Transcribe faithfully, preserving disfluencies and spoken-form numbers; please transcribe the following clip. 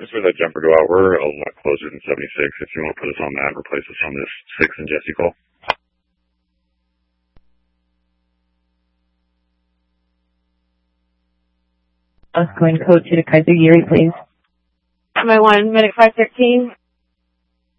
Just for that jumper go out, we're a lot closer than seventy-six. If you want to put us on that, replace us on this six and Jesse call. Us going code two to Kaiser Yuri, please. My one, medic five thirteen.